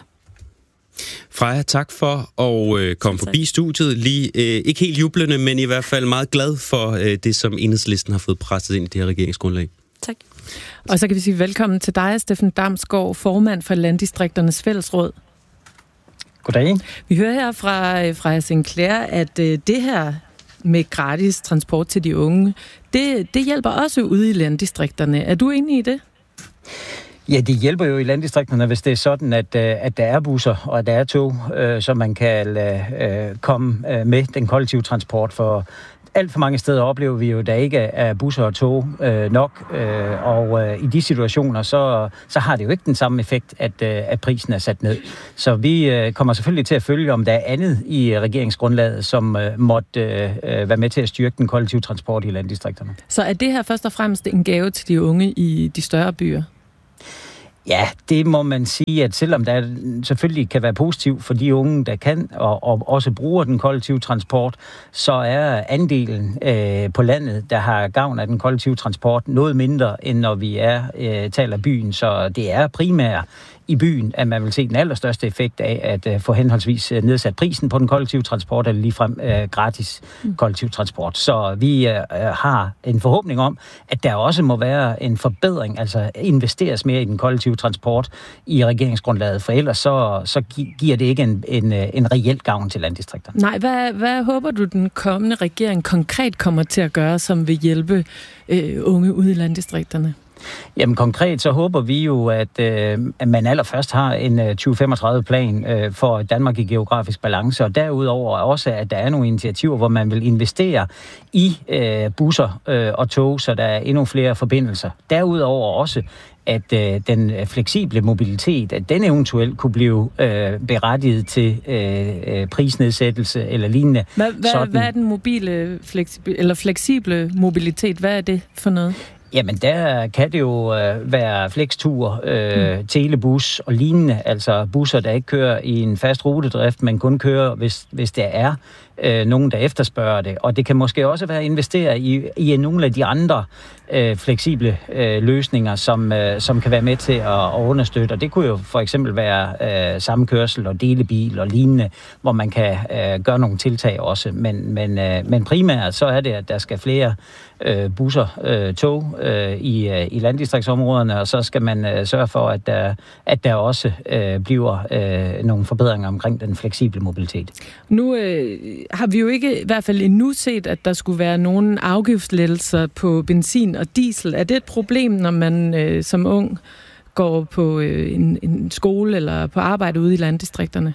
F: Freja, tak for at øh, komme forbi studiet. Lige, øh, ikke helt jublende, men i hvert fald meget glad for øh, det, som Enhedslisten har fået presset ind i det her regeringsgrundlag.
M: Tak.
D: Og så kan vi sige velkommen til dig, Steffen Damsgaard, formand for Landdistrikternes Fællesråd.
N: Goddag.
D: Vi hører her fra, fra Sinclair, at øh, det her med gratis transport til de unge, det, det hjælper også ude i landdistrikterne. Er du enig i det?
N: Ja, det hjælper jo i landdistrikterne, hvis det er sådan, at, at der er busser og at der er tog, øh, så man kan øh, komme øh, med den kollektive transport. For alt for mange steder oplever vi jo, at der ikke er busser og tog øh, nok, øh, og øh, i de situationer, så, så har det jo ikke den samme effekt, at, øh, at prisen er sat ned. Så vi øh, kommer selvfølgelig til at følge, om der er andet i regeringsgrundlaget, som øh, måtte øh, være med til at styrke den kollektive transport i landdistrikterne.
D: Så er det her først og fremmest en gave til de unge i de større byer?
N: Ja, det må man sige, at selvom der selvfølgelig kan være positivt for de unge, der kan og, og også bruger den kollektive transport, så er andelen øh, på landet, der har gavn af den kollektive transport, noget mindre, end når vi er øh, taler byen. Så det er primært i byen, at man vil se den allerstørste effekt af at uh, få henholdsvis uh, nedsat prisen på den kollektive transport, eller ligefrem uh, gratis mm. kollektiv transport. Så vi uh, har en forhåbning om, at der også må være en forbedring, altså investeres mere i den kollektive transport i regeringsgrundlaget, for ellers så, så gi- giver det ikke en, en, en reelt gavn til landdistrikterne.
D: Nej, hvad, hvad håber du, den kommende regering konkret kommer til at gøre, som vil hjælpe øh, unge ude i landdistrikterne?
N: Jamen konkret så håber vi jo, at, øh, at man allerførst har en øh, tyve femogtredive plan øh, for Danmark i geografisk balance, og derudover også, at der er nogle initiativer, hvor man vil investere i øh, busser øh, og tog, så der er endnu flere forbindelser. Derudover også, at øh, den fleksible mobilitet, at den eventuelt kunne blive øh, berettiget til øh, prisnedsættelse eller lignende.
D: Hvad, hvad, hvad er den mobile fleksible, eller fleksible mobilitet? Hvad er det for noget?
N: Jamen, der kan det jo øh, være flextur, øh, mm. telebus og lignende, altså busser, der ikke kører i en fast rutedrift, men kun kører, hvis, hvis der er øh, nogen, der efterspørger det. Og det kan måske også være at investere i, i nogle af de andre øh, fleksible øh, løsninger, som, øh, som kan være med til at, at understøtte. Og det kunne jo for eksempel være øh, samkørsel og delebil og lignende, hvor man kan øh, gøre nogle tiltag også. Men, men, øh, men primært så er det, at der skal flere øh, busser, øh, tog øh, i, øh, i landdistriktsområderne, og så skal man øh, sørge for, at der, at der også øh, bliver øh, nogle forbedringer omkring den fleksible mobilitet.
D: Nu øh, har vi jo ikke i hvert fald endnu set, at der skulle være nogen afgiftslettelser på benzin og diesel. Er det et problem, når man øh, som ung går på øh, en, en skole eller på arbejde ude i landdistrikterne?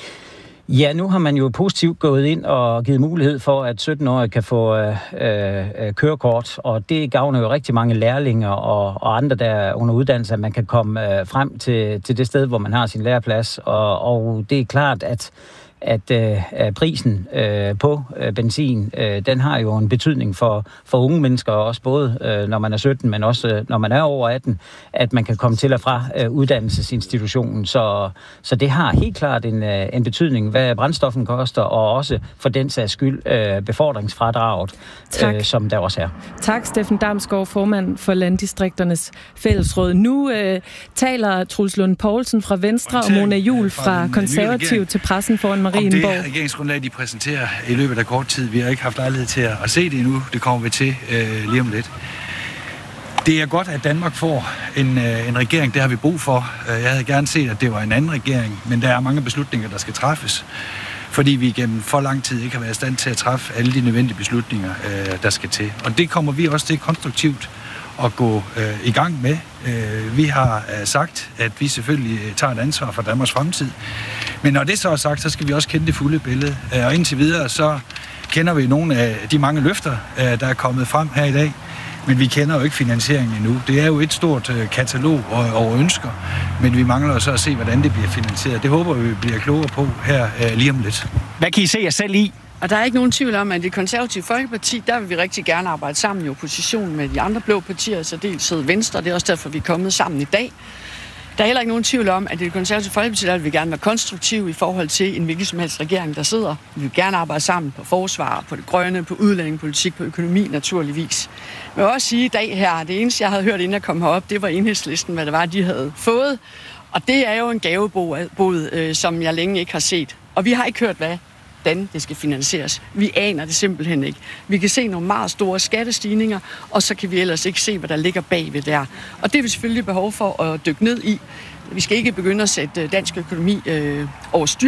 N: Ja, nu har man jo positivt gået ind og givet mulighed for, at sytten-årige kan få øh, øh, kørekort, og det gavner jo rigtig mange lærlinger og, og andre, der er under uddannelse, at man kan komme øh, frem til, til det sted, hvor man har sin læreplads, og, og det er klart, at at øh, prisen øh, på øh, benzin, øh, den har jo en betydning for, for unge mennesker, også både øh, når man er sytten, men også øh, når man er over atten, at man kan komme til og fra øh, uddannelsesinstitutionen. Så, så det har helt klart en, øh, en betydning, hvad brændstoffen koster, og også for den sags skyld øh, befordringsfradraget, øh, som der også er.
D: Tak, Steffen Damsgaard, formand for Landdistrikternes Fællesråd. Nu øh, taler Troels Lund Poulsen fra Venstre og Mona Juul fra Konservativ til pressen foran Marienborg.
O: Om det regeringsgrundlag, de præsenterer i løbet af kort tid. Vi har ikke haft lejlighed til at se det endnu. Det kommer vi til øh, lige om lidt. Det er godt, at Danmark får en, øh, en regering. Det har vi brug for. Jeg havde gerne set, at det var en anden regering, men der er mange beslutninger, der skal træffes. Fordi vi gennem for lang tid ikke har været i stand til at træffe alle de nødvendige beslutninger, øh, der skal til. Og det kommer vi også til konstruktivt at gå øh, i gang med. Øh, vi har øh, sagt, at vi selvfølgelig tager et ansvar for Danmarks fremtid. Men når det så er sagt, så skal vi også kende det fulde billede. Øh, og indtil videre, så kender vi nogle af de mange løfter, øh, der er kommet frem her i dag. Men vi kender jo ikke finansieringen endnu. Det er jo et stort øh, katalog over ønsker, men vi mangler så at se, hvordan det bliver finansieret. Det håber vi bliver klogere på her øh, lige om lidt.
P: Hvad kan I se jer selv i?
I: Og der er ikke nogen tvivl om, at i Det Konservative Folkeparti, der vil vi rigtig gerne arbejde sammen i opposition med de andre blå partier, så dels Venstre. Det er også derfor, vi er kommet sammen i dag. Der er heller ikke nogen tvivl om, at i Det Konservative Folkeparti, der vil vi gerne være konstruktive i forhold til en hvilken som helst regering, der sidder. Vi vil gerne arbejde sammen på forsvar, på det grønne, på udlændingepolitik, på økonomi naturligvis. Men jeg vil også sige i dag her, det eneste, jeg havde hørt, inden jeg kom herop, det var Enhedslisten, hvad det var, de havde fået. Og det er jo en gavebod, øh, som jeg længe ikke har set. Og vi har ikke hørt, hvad hvordan det skal finansieres. Vi aner det simpelthen ikke. Vi kan se nogle meget store skattestigninger, og så kan vi ellers ikke se, hvad der ligger bagved der. Og det er vi selvfølgelig behov for at dykke ned i. Vi skal ikke begynde at sætte dansk økonomi øh, over styr,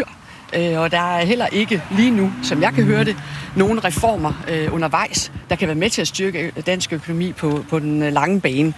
I: øh, og der er heller ikke lige nu, som jeg kan høre det, nogen reformer øh, undervejs, der kan være med til at styrke dansk økonomi på, på den lange bane.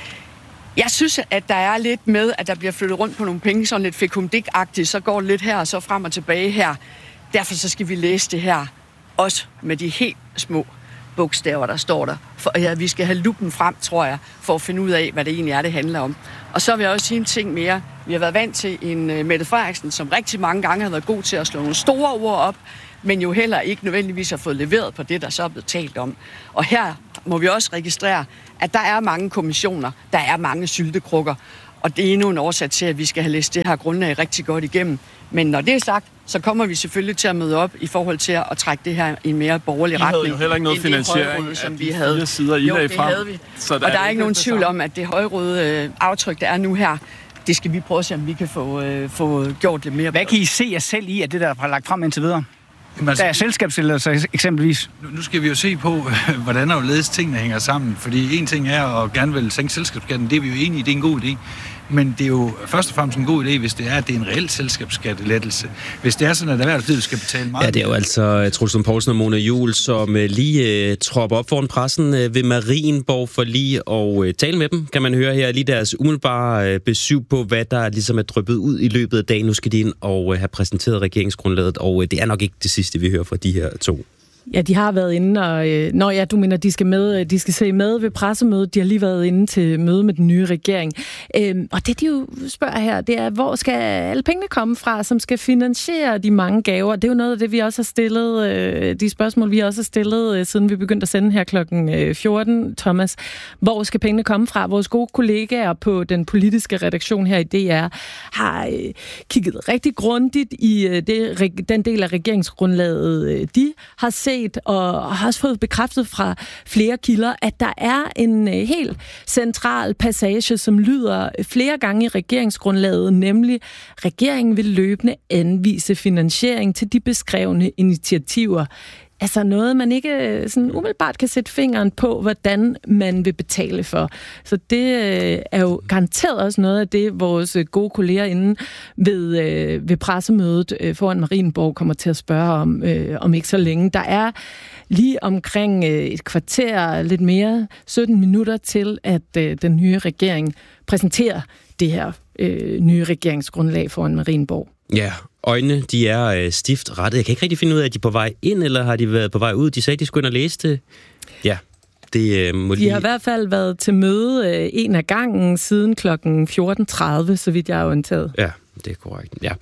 I: Jeg synes, at der er lidt med, at der bliver flyttet rundt på nogle penge, sådan lidt fikumdik-agtigt, så går det lidt her og så frem og tilbage her. Derfor så skal vi læse det her, også med de helt små bogstaver, der står der. For, ja, vi skal have lupen frem, tror jeg, for at finde ud af, hvad det egentlig er, det handler om. Og så vil jeg også sige en ting mere. Vi har været vant til en uh, Mette Frederiksen, som rigtig mange gange har været god til at slå nogle store ord op, men jo heller ikke nødvendigvis har fået leveret på det, der så er blevet talt om. Og her må vi også registrere, at der er mange kommissioner, der er mange syltekrukker, og det er endnu en årsag til, at vi skal have læst det her grundlag rigtig godt igennem. Men når det er sagt, så kommer vi selvfølgelig til at møde op i forhold til at trække det her i en mere borgerlig retning.
P: I havde jo heller ikke noget finansiering af
I: som
P: de
I: vi havde.
P: fire sider, I
I: jo,
P: lagde
I: det
P: frem.
I: havde vi.
P: Så der
I: og der er,
P: er
I: ikke nogen tvivl
P: samme.
I: om, at det højrøde øh, aftryk, der er nu her, det skal vi prøve at se, om vi kan få, øh, få gjort lidt mere.
Q: Hvad kan I se jer selv i, at det der er lagt frem indtil videre?
O: Jamen, altså,
Q: der er selskabsledelse eksempelvis.
O: Nu, nu skal vi jo se på, hvordan og hvorledes tingene hænger sammen. Fordi en ting er at gerne vil sænke selskabsskatten, det er vi jo enige i, det er en god idé. Men det er jo først og fremmest en god idé, hvis det er, at det er en reel selskabsskattelettelse. Hvis det er sådan, at erhvervslivet skal betale meget...
F: Ja, det er jo altså Troels Lund Poulsen og Mona Juul, som lige uh, tropper op foran pressen uh, ved Marienborg for lige at uh, tale med dem. Kan man høre her lige deres umiddelbare uh, besøg på, hvad der ligesom er dryppet ud i løbet af dagen. Nu skal de ind og uh, have præsenteret regeringsgrundlaget, og uh, det er nok ikke det sidste, vi hører fra de her to.
D: Ja, de har været inde, og øh, når ja, du mener, de skal med, de skal se med ved pressemødet. De har lige været inde til møde med den nye regering. Øhm, og det, de jo spørger her, det er, hvor skal alle pengene komme fra, som skal finansiere de mange gaver? Det er jo noget af det, vi også har stillet, øh, de spørgsmål, vi også har stillet, øh, siden vi begyndte at sende her klokken fjorten, Thomas. Hvor skal pengene komme fra? Vores gode kollegaer på den politiske redaktion her i D R har øh, kigget rigtig grundigt i øh, det, den del af regeringsgrundlaget, øh, de har set, og har også fået bekræftet fra flere kilder, at der er en helt central passage, som lyder flere gange i regeringsgrundlaget, nemlig regeringen vil løbende anvise finansiering til de beskrevne initiativer. Altså noget, man ikke sådan umiddelbart kan sætte fingeren på, hvordan man vil betale for. Så det er jo garanteret også noget af det, vores gode kolleger inde ved, ved pressemødet foran Marienborg kommer til at spørge om, om ikke så længe. Der er lige omkring et kvarter, lidt mere, sytten minutter til, at den nye regering præsenterer det her øh, nye regeringsgrundlag foran Marienborg.
F: Ja, øjnene, de er øh, stift rettet. Jeg kan ikke rigtig finde ud af, at de er på vej ind, eller har de været på vej ud? De sagde, de skulle ind og læse det. Ja, det øh, må
D: de
F: lige...
D: har i hvert fald været til møde øh, en af gangen siden klokken fjorten tredive, så vidt jeg er orienteret.
F: Ja, det er korrekt. Ja.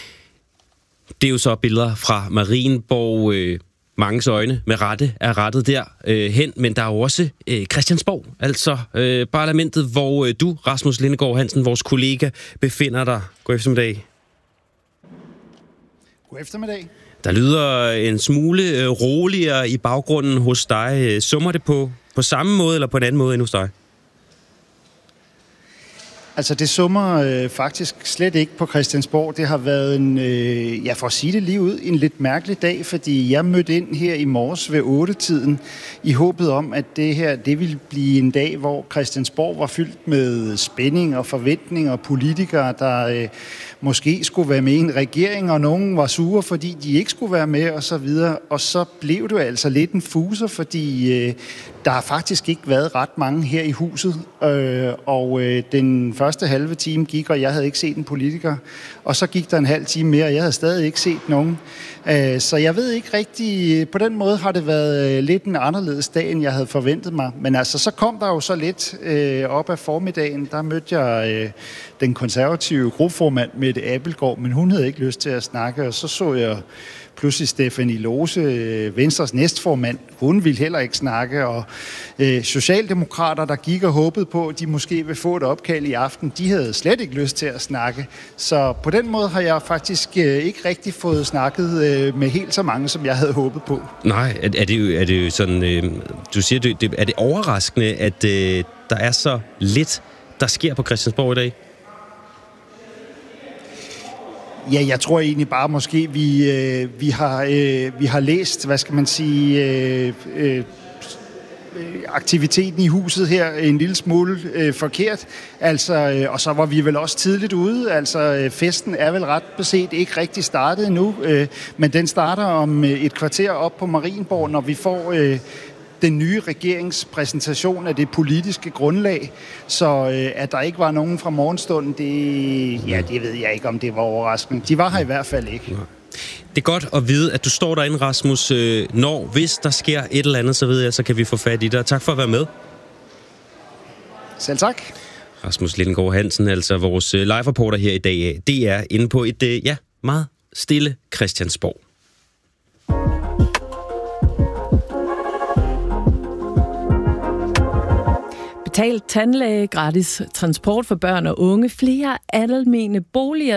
F: Det er jo så billeder fra Marienborg. Øh, manges øjne med rette er rettet der øh, hen, men der er jo også øh, Christiansborg, altså øh, parlamentet, hvor øh, du, Rasmus Lindegaard Hansen, vores kollega, befinder dig. God eftermiddag.
R: God eftermiddag.
F: Der lyder en smule øh, roligere i baggrunden hos dig. Summer det på, på samme måde eller på en anden måde end hos dig?
R: Altså det summer øh, faktisk slet ikke på Christiansborg. Det har været en, øh, ja for at sige det lige ud, en lidt mærkelig dag, fordi jeg mødte ind her i morges ved otte-tiden i håbet om, at det her det ville blive en dag, hvor Christiansborg var fyldt med spænding og forventninger og politikere, der øh, måske skulle være med i en regering, og nogen var sure, fordi de ikke skulle være med og så videre. Og så blev det altså lidt en fuser, fordi øh, der har faktisk ikke været ret mange her i huset, øh, og øh, den første halve time gik, og jeg havde ikke set en politiker. Og så gik der en halv time mere, og jeg havde stadig ikke set nogen. Øh, så jeg ved ikke rigtig, på den måde har det været øh, lidt en anderledes dag, end jeg havde forventet mig. Men altså, så kom der jo så lidt øh, op af formiddagen, der mødte jeg øh, den konservative gruppeformand Mette Abildgaard, men hun havde ikke lyst til at snakke, og så så jeg pludselig Stephanie Lose, Venstres næstformand, hun ville heller ikke snakke, og øh, socialdemokrater, der gik og håbede på, at de måske vil få et opkald i aften, de havde slet ikke lyst til at snakke. Så på den måde har jeg faktisk øh, ikke rigtig fået snakket øh, med helt så mange, som jeg havde håbet på.
F: Nej, er, er, det, jo, er det jo sådan, øh, du siger, det, er det overraskende, at øh, der er så lidt, der sker på Christiansborg i dag?
R: Ja, jeg tror egentlig bare måske, vi, øh, vi, har, øh, vi har læst, hvad skal man sige, øh, øh, aktiviteten i huset her en lille smule øh, forkert. Altså, øh, og så var vi vel også tidligt ude. Altså, øh, festen er vel ret beset ikke rigtig startet endnu, øh, men den starter om øh, et kvarter op på Marienborg, når vi får øh, den nye regeringspræsentation af det politiske grundlag. Så øh, at der ikke var nogen fra morgenstunden, det, ja, det ved jeg ikke, om det var overraskende. De var her i hvert fald ikke.
F: Det er godt at vide, at du står derinde, Rasmus. Når, hvis der sker et eller andet, så ved jeg, så kan vi få fat i dig. Tak for at være med.
R: Selv tak.
F: Rasmus Lindgaard Hansen, altså vores live-reporter her i dag. Det er inde på et, ja, meget stille Christiansborg.
D: Betalt tandlæge, gratis transport for børn og unge, flere almene boliger